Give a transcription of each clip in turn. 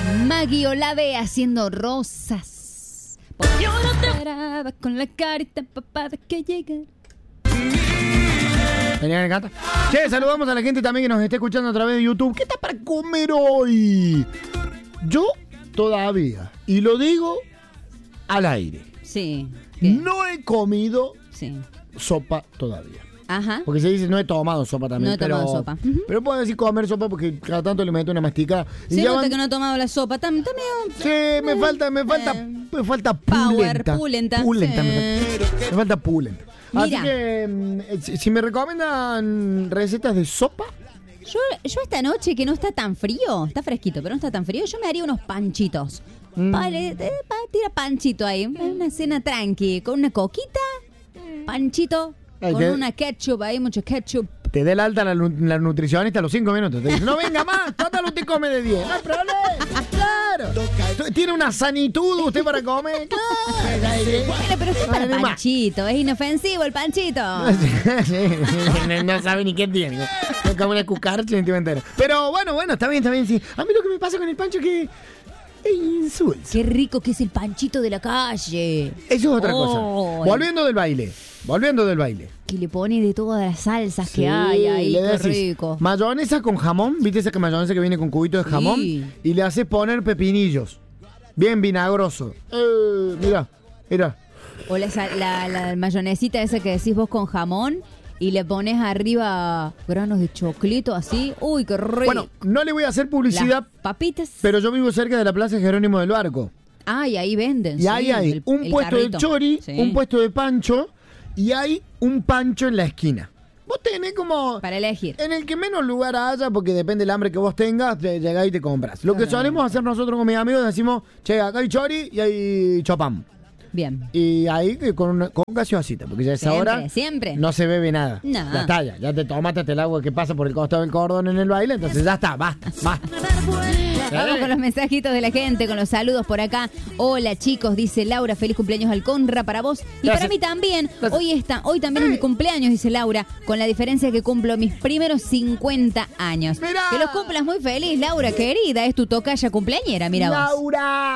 Maggie Olave haciendo Rosas. Porque yo no te esperaba con la carita empapada que llega. Genial, me encanta. Che, saludamos a la gente también que nos está escuchando a través de YouTube. ¿Qué está para comer hoy? Yo todavía, y lo digo al aire, Sí. ¿Qué? no he comido Sí. sopa todavía. Ajá. Porque se dice no he tomado sopa también. No he tomado sopa. Ujú. Pero puedo decir comer sopa porque cada tanto le meto una masticada. Y Se ya nota van- que no ha tomado la sopa. También. Sí, me falta Power, pulenta. pulenta, Pulenta, sí. me falta pulenta. Así Mira. que, si me recomiendan recetas de sopa, Yo esta noche que no está tan frío, está fresquito, pero no está tan frío, yo me haría unos panchitos. Tira panchito ahí, una cena tranqui, con una coquita, panchito, Ay, con que- una ketchup ahí, mucho ketchup. te dé el alta la nutricionista a los 5 minutos. Te dice, no venga más, total usted come de 10. No hay problema, claro. Tiene una sanitud usted para comer. Bueno, pero es para Además. panchito, es inofensivo el panchito. No sabe ni qué tiene. No come una cucaracha ni te va a enterar. Pero bueno, está bien, sí. A mí lo que me pasa con el pancho es que es insulso. Qué rico que es el panchito de la calle. Eso es otra Oh, cosa. Volviendo del baile. Que le pone de todas las salsas Sí, que hay ahí, le qué decís, rico. mayonesa con jamón, ¿viste esa mayonesa que viene con cubitos de jamón? Sí. Y le haces poner pepinillos. Bien vinagroso. Mira. O la mayonesita esa que decís vos con jamón y le pones arriba granos de choclito así. Uy, qué rico. Bueno, no le voy a hacer publicidad, Las papitas. pero yo vivo cerca de la Plaza Jerónimo del Barco. Ah, y ahí venden. Y ahí hay un puesto carrito. de chori, Sí. un puesto de pancho y hay un pancho en la esquina. Vos tenés como... Para elegir. En el que menos lugar haya, porque depende del hambre que vos tengas, te llegás y te compras. Lo que Claro. solemos hacer nosotros con mis amigos, decimos, che, acá hay chori y hay chopam. Bien. Y ahí con gaseosita, porque ya a esa Siempre, hora siempre. no se bebe nada. No. Ya está, ya te tomaste el agua que pasa por el costado del cordón en el baile, entonces ya está, basta. Vamos con los mensajitos de la gente, con los saludos por acá. Hola chicos, dice Laura, feliz cumpleaños al Conra para vos. Y Gracias. para mí también. Gracias. Hoy también es mi cumpleaños, dice Laura, con la diferencia que cumplo mis primeros 50 años. Mirá. Que los cumplas muy feliz, Laura, querida. Es tu tocaya cumpleañera, mira vos.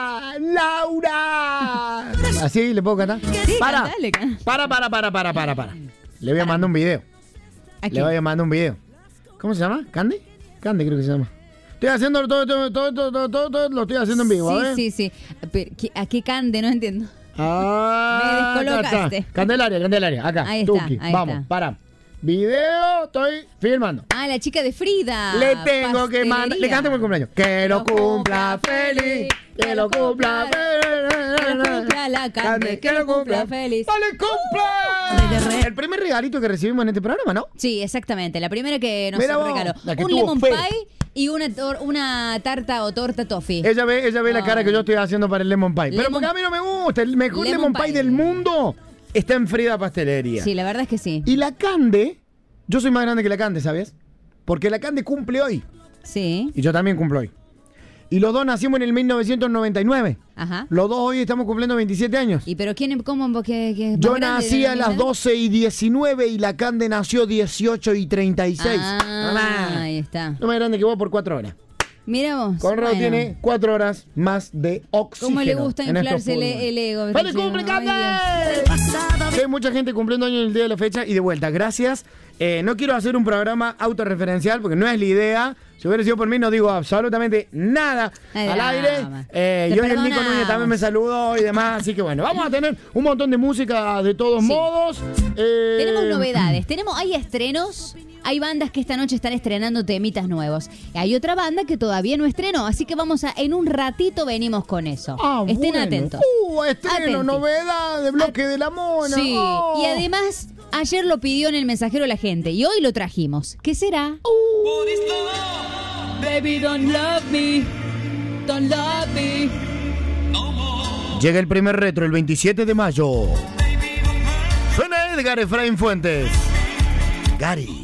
¡Laura! ¿Así le puedo cantar? Sí, Para. cantale, Para. Le voy a mandar un video. Aquí. Le voy a mandar un video. ¿Cómo se llama? ¿Candy? Candy creo que se llama. Estoy haciendo todo, lo estoy haciendo en vivo, a ver. Sí. Pero, ¿a qué cande? No entiendo. Ah, Me descolocaste. acá está. Candelaria, acá. Ahí está, Tuki. ahí Vamos, está. para. Video, estoy filmando. Ah, la chica de Frida. Le tengo que mandar. Le canto por el cumpleaños. Que lo cumpla feliz. Que lo cumpla feliz. Que lo cumpla la Cande, que lo cumpla feliz. ¡Dale, cumple! El primer regalito que recibimos en este programa, ¿no? Sí, exactamente. La primera que nos Mira vos, regaló. la que Un tuvo lemon fe. pie y una tarta o torta toffee. Ella ve la cara que yo estoy haciendo para el lemon pie. Pero Lemon- porque a mí no me gusta. El mejor Lemon lemon pie pie. del mundo está en Frida Pastelería. Sí, la verdad es que sí. Y la Cande, yo soy más grande que la Cande, ¿sabes? Porque la Cande cumple hoy. Sí. Y yo también cumplo hoy. Y los dos nacimos en el 1999. Ajá. Los dos hoy estamos cumpliendo 27 años. ¿Y pero quién, cómo, qué Yo más grande nací de a las edad? 12:19 y la Cande nació 18:36. Ah, ahí está. No más grande que vos por 4 horas. Mira vos. Conrado Bueno. tiene 4 horas más de oxígeno. ¿Cómo le gusta en estos inflarse pulmones. el ego? ¡Feliz Dice, cumple, ay, Cande! Hay mucha gente cumpliendo años el día de la fecha y de vuelta. Gracias. No quiero hacer un programa autorreferencial porque no es la idea. Si hubiera sido por mí, no digo absolutamente nada Ay, al drama. aire. Te Y hoy el Nico perdonamos. Núñez también me saludó y demás. Así que bueno, vamos a tener un montón de música de todos modos. Tenemos novedades, hay estrenos, hay bandas que esta noche están estrenando temitas nuevos. Hay otra banda que todavía no estrenó, así que en un ratito venimos con eso. Estén bueno. atentos. Estreno, Atenti. novedad de bloque de la mona. Sí, Oh. y además ayer lo pidió en el mensajero la gente y hoy lo trajimos. ¿Qué será? Baby, don't love me, don't love me. Llega el primer retro el 27 de mayo. Suena Edgar Efraín Fuentes. Gary.